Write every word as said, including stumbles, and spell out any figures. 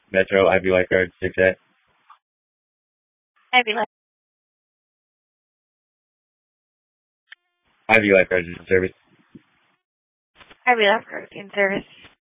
Metro I V Lifeguard six A. I V Life. I V Lifeguards in service. I V Lifeguard in service.